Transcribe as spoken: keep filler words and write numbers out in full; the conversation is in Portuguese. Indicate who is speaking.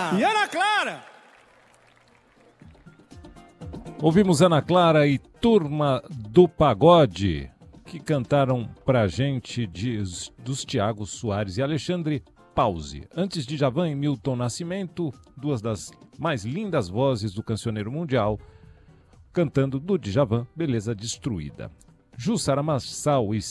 Speaker 1: E Ana Clara!
Speaker 2: Ouvimos Ana Clara e Turma do Pagode, que cantaram pra gente de, dos Thiago Soares e Alexandre Pause. Antes de Djavan e Milton Nascimento, duas das mais lindas vozes do cancioneiro mundial, cantando do Djavan, Beleza Destruída. Jussara Marçal e